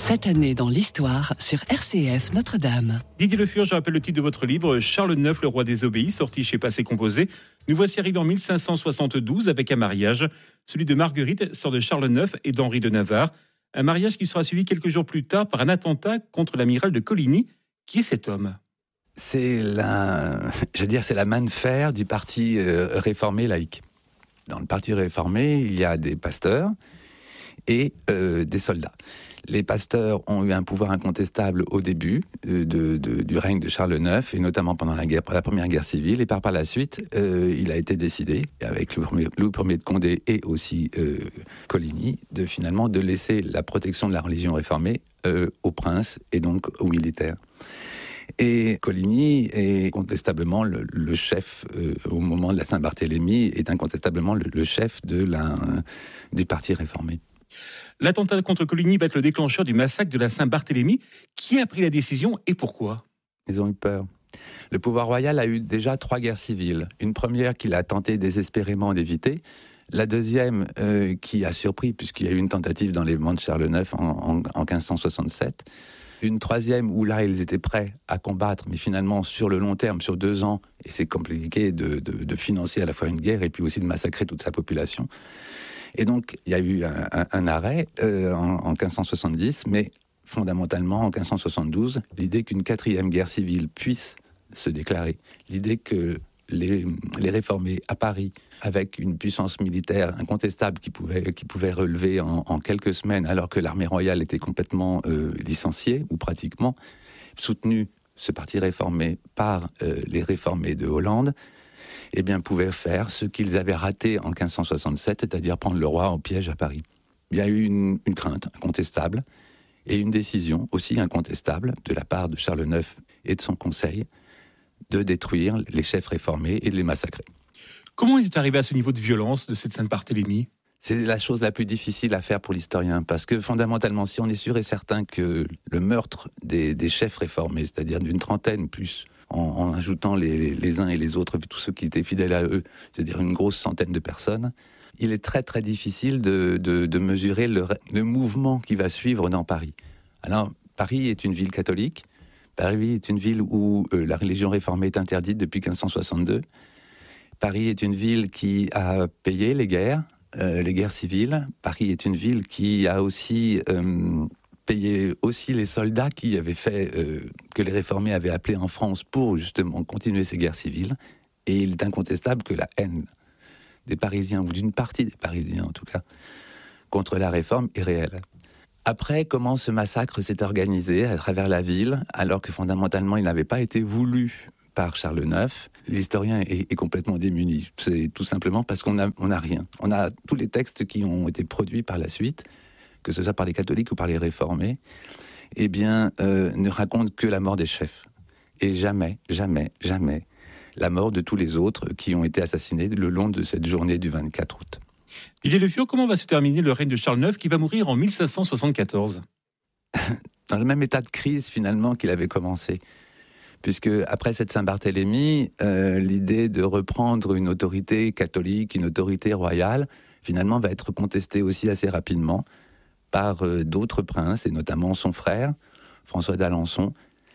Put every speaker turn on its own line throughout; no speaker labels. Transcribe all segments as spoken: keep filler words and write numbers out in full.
Cette année dans l'histoire sur R C F Notre-Dame.
Didier Le Fur, je rappelle le titre de votre livre, Charles neuf, le roi désobéi, sorti chez Passé Composé. Nous voici arrivés en mille cinq cent soixante-douze avec un mariage. Celui de Marguerite, sœur de Charles neuf et d'Henri de Navarre. Un mariage qui sera suivi quelques jours plus tard par un attentat contre l'amiral de Coligny. Qui est cet homme ?
C'est la, je veux dire, c'est la main de fer du parti euh, réformé laïque. Dans le parti réformé, il y a des pasteurs et euh, des soldats. Les pasteurs ont eu un pouvoir incontestable au début de, de, du règne de Charles neuf, et notamment pendant la, guerre, la première guerre civile. Et par, par la suite, euh, il a été décidé, avec Louis Ier de Condé et aussi euh, Coligny, de finalement de laisser la protection de la religion réformée euh, aux princes et donc aux militaires. Et Coligny est incontestablement le, le chef, euh, au moment de la Saint-Barthélemy, est incontestablement le, le chef de la, du parti réformé.
L'attentat contre Coligny va être le déclencheur du massacre de la Saint-Barthélemy. Qui a pris la décision et pourquoi ?
Ils ont eu peur. Le pouvoir royal a eu déjà trois guerres civiles. Une première qu'il a tenté désespérément d'éviter. La deuxième euh, qui a surpris, puisqu'il y a eu une tentative d'enlèvement de Charles neuf en, en, en quinze cent soixante-sept. Une troisième où là, ils étaient prêts à combattre, mais finalement, sur le long terme, sur deux ans, et c'est compliqué de, de, de financer à la fois une guerre et puis aussi de massacrer toute sa population. Et donc, il y a eu un, un, un arrêt euh, en, en quinze cent soixante-dix, mais fondamentalement, en quinze cent soixante-douze, l'idée qu'une quatrième guerre civile puisse se déclarer, l'idée que les, les réformés à Paris, avec une puissance militaire incontestable qui pouvait, qui pouvait relever en, en quelques semaines, alors que l'armée royale était complètement euh, licenciée, ou pratiquement, soutenu, ce parti réformé, par euh, les réformés de Hollande, eh bien, pouvaient faire ce qu'ils avaient raté en quinze cent soixante-sept, c'est-à-dire prendre le roi en piège à Paris. Il y a eu une, une crainte incontestable et une décision aussi incontestable de la part de Charles neuf et de son conseil de détruire les chefs réformés et de les massacrer.
Comment est arrivé à ce niveau de violence de cette Sainte-Barthélemy ?
C'est la chose la plus difficile à faire pour l'historien, parce que fondamentalement, si on est sûr et certain que le meurtre des, des chefs réformés, c'est-à-dire d'une trentaine plus, en, en ajoutant les, les, les uns et les autres, tous ceux qui étaient fidèles à eux, c'est-à-dire une grosse centaine de personnes, il est très très difficile de, de, de mesurer le, le mouvement qui va suivre dans Paris. Alors, Paris est une ville catholique, Paris est une ville où euh, la religion réformée est interdite depuis quinze cent soixante-deux, Paris est une ville qui a payé les guerres, euh, les guerres civiles, Paris est une ville qui a aussi... Euh, payer aussi les soldats qui avaient fait, euh, que les réformés avaient appelés en France pour justement continuer ces guerres civiles. Et il est incontestable que la haine des Parisiens, ou d'une partie des Parisiens en tout cas, contre la réforme est réelle. Après, comment ce massacre s'est organisé à travers la ville, alors que fondamentalement il n'avait pas été voulu par Charles neuf, l'historien est, est complètement démuni. C'est tout simplement parce qu'on n'a on a rien. On a tous les textes qui ont été produits par la suite, que ce soit par les catholiques ou par les réformés, eh bien, euh, ne raconte que la mort des chefs. Et jamais, jamais, jamais, la mort de tous les autres qui ont été assassinés le long de cette journée du vingt-quatre août.
Didier Le Fur, comment va se terminer le règne de Charles neuf qui va mourir en mille cinq cent soixante-quatorze ?
Dans le même état de crise, finalement, qu'il avait commencé. Puisque, après cette Saint-Barthélemy, euh, l'idée de reprendre une autorité catholique, une autorité royale, finalement, va être contestée aussi assez rapidement par euh, d'autres princes, et notamment son frère, François d'Alençon.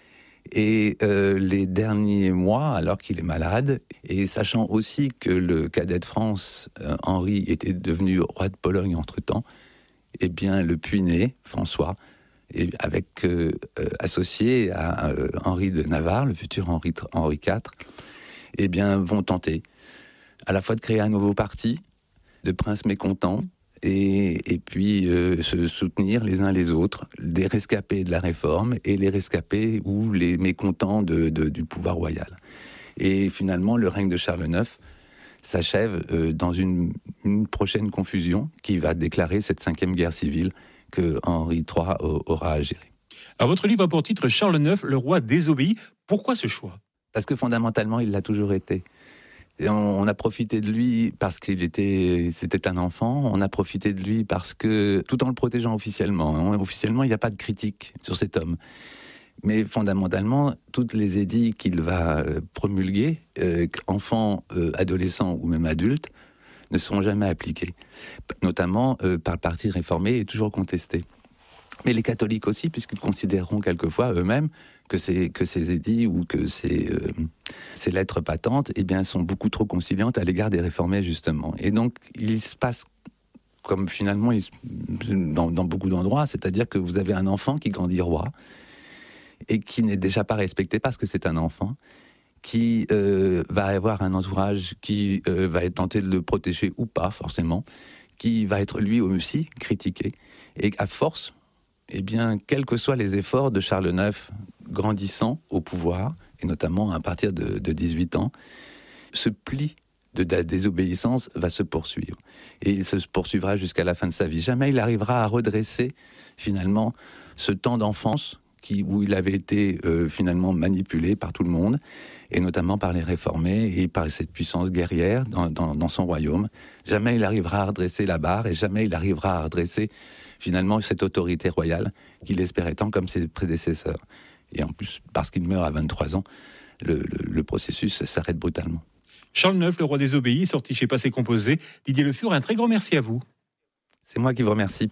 Et euh, les derniers mois, alors qu'il est malade, et sachant aussi que le cadet de France, euh, Henri, était devenu roi de Pologne entre-temps, eh bien, le puîné, François, et avec euh, euh, associé à euh, Henri de Navarre, le futur Henri, Henri quatre, eh bien, vont tenter à la fois de créer un nouveau parti de princes mécontents, Et, et puis euh, se soutenir les uns les autres, des rescapés de la Réforme et les rescapés ou les mécontents de, de, du pouvoir royal. Et finalement, le règne de Charles neuf s'achève euh, dans une, une prochaine confusion qui va déclarer cette cinquième guerre civile que Henri trois aura à gérer.
Alors, votre livre a pour titre Charles neuf, le roi désobéi. Pourquoi ce choix ?
Parce que fondamentalement, il l'a toujours été. Et on, on a profité de lui parce qu'il était, c'était un enfant. On a profité de lui parce que, tout en le protégeant officiellement, hein, officiellement, il n'y a pas de critique sur cet homme. Mais fondamentalement, toutes les édits qu'il va promulguer, euh, enfants, euh, adolescents ou même adultes, ne seront jamais appliqués. Notamment euh, par le parti réformé et toujours contesté. mais les catholiques aussi, puisqu'ils considéreront quelquefois eux-mêmes que ces, que ces édits ou que ces, euh, ces lettres patentes eh bien, sont beaucoup trop conciliantes à l'égard des réformés, justement. Et donc, il se passe comme finalement dans, dans beaucoup d'endroits, c'est-à-dire que vous avez un enfant qui grandit roi et qui n'est déjà pas respecté parce que c'est un enfant, qui euh, va avoir un entourage qui euh, va être tenté de le protéger ou pas, forcément, qui va être lui aussi critiqué, et à force, eh bien, quels que soient les efforts de Charles neuf grandissant au pouvoir, et notamment à partir de, de dix-huit ans, ce pli de la désobéissance va se poursuivre. Et il se poursuivra jusqu'à la fin de sa vie. Jamais il arrivera à redresser, finalement, ce temps d'enfance qui, où il avait été euh, finalement manipulé par tout le monde, et notamment par les réformés et par cette puissance guerrière dans, dans, dans son royaume. Jamais il arrivera à redresser la barre, et jamais il arrivera à redresser finalement cette autorité royale qu'il espérait tant comme ses prédécesseurs. Et en plus, parce qu'il meurt à vingt-trois ans, le, le, le processus s'arrête brutalement.
Charles neuf, le roi désobéi, sorti chez Passé Composé. Didier Le Fur, un très grand merci à vous.
C'est moi qui vous remercie.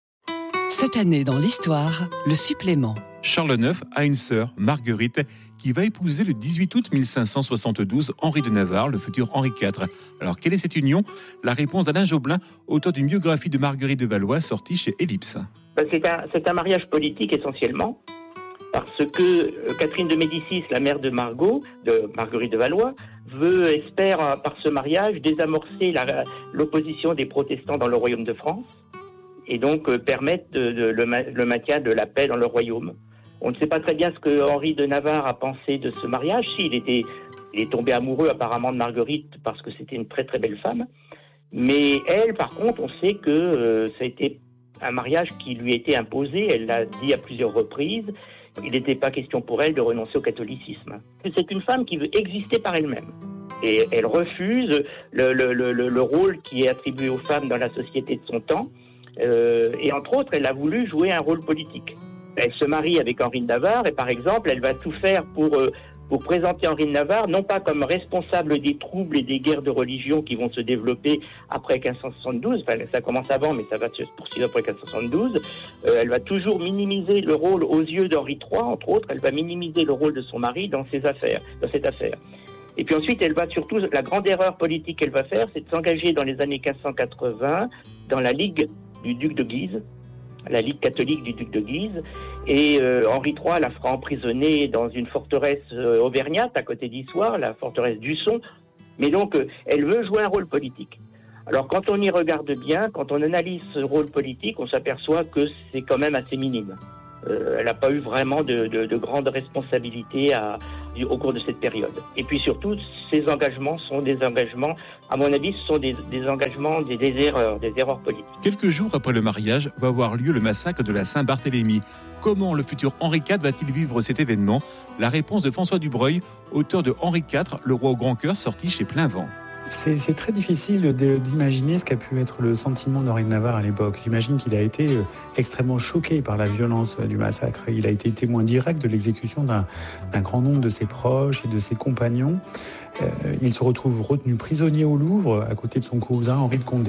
Cette année dans l'histoire, le supplément.
Charles neuf a une sœur, Marguerite, qui va épouser le dix-huit août mille cinq cent soixante-douze Henri de Navarre, le futur Henri quatre. Alors, quelle est cette union? La réponse d'Alain Joblin, auteur d'une biographie de Marguerite de Valois, sortie chez Ellipse.
C'est un, c'est un mariage politique essentiellement, parce que Catherine de Médicis, la mère de Margot, de Marguerite de Valois, veut, espère par ce mariage désamorcer la, l'opposition des protestants dans le royaume de France, et donc euh, permettre de, de, le, le maintien de la paix dans le royaume. On ne sait pas très bien ce que Henri de Navarre a pensé de ce mariage. Si, il, était, il est tombé amoureux apparemment de Marguerite parce que c'était une très très belle femme. Mais elle, par contre, on sait que euh, ça a été un mariage qui lui a été imposé. Elle l'a dit à plusieurs reprises. Il n'était pas question pour elle de renoncer au catholicisme. C'est une femme qui veut exister par elle-même. Et elle refuse le, le, le, le rôle qui est attribué aux femmes dans la société de son temps. Euh, et entre autres, elle a voulu jouer un rôle politique. Elle se marie avec Henri de Navarre et par exemple, elle va tout faire pour, euh, pour présenter Henri de Navarre, non pas comme responsable des troubles et des guerres de religion qui vont se développer après quinze cent soixante-douze, enfin ça commence avant mais ça va se poursuivre après quinze cent soixante-douze, euh, elle va toujours minimiser le rôle aux yeux d'Henri trois, entre autres, elle va minimiser le rôle de son mari dans ses affaires, dans cette affaire. Et puis ensuite, elle va surtout, la grande erreur politique qu'elle va faire, c'est de s'engager dans les années quinze cent quatre-vingts dans la Ligue du duc de Guise, la Ligue catholique du duc de Guise, et euh, Henri trois la fera emprisonner dans une forteresse euh, auvergnate à côté d'Issoire, la forteresse d'Usson, mais donc euh, elle veut jouer un rôle politique. Alors quand on y regarde bien, quand on analyse ce rôle politique, on s'aperçoit que c'est quand même assez minime. Euh, elle n'a pas eu vraiment de, de, de grandes responsabilités à, au cours de cette période. Et puis surtout, ces engagements sont des engagements, à mon avis, ce sont des, des engagements, des, des erreurs, des erreurs politiques.
Quelques jours après le mariage, va avoir lieu le massacre de la Saint-Barthélemy. Comment le futur Henri quatre va-t-il vivre cet événement? La réponse de François Dubreuil, auteur de Henri quatre, le roi au grand cœur, sorti chez Plein Vent.
C'est, c'est très difficile de, d'imaginer ce qu'a pu être le sentiment d'Henri de Navarre à l'époque. J'imagine qu'il a été extrêmement choqué par la violence du massacre. Il a été témoin direct de l'exécution d'un, d'un grand nombre de ses proches et de ses compagnons. Euh, il se retrouve retenu prisonnier au Louvre à côté de son cousin Henri de Condé.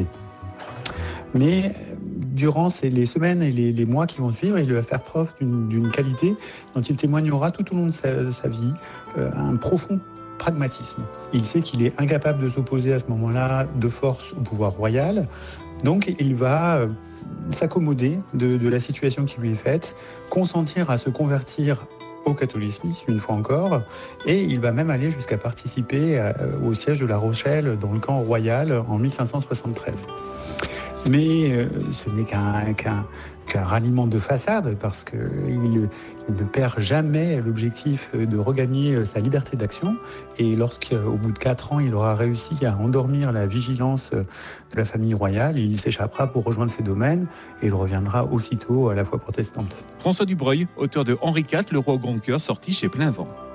Mais durant ces, les semaines et les, les mois qui vont suivre, il va faire preuve d'une, d'une qualité dont il témoignera tout au long de sa, de sa vie, euh, un profond pragmatisme. Il sait qu'il est incapable de s'opposer à ce moment-là de force au pouvoir royal, donc il va s'accommoder de, de la situation qui lui est faite, consentir à se convertir au catholicisme une fois encore, et il va même aller jusqu'à participer à, au siège de La Rochelle dans le camp royal en mille cinq cent soixante-treize. Mais euh, ce n'est qu'un, qu'un, qu'un ralliement de façade parce qu'il il ne perd jamais l'objectif de regagner sa liberté d'action. Et lorsqu'au bout de quatre ans, il aura réussi à endormir la vigilance de la famille royale, il s'échappera pour rejoindre ses domaines et il reviendra aussitôt à la foi protestante.
François Dubreuil, auteur de Henri quatre, le roi au grand cœur, sorti chez Plein Vent.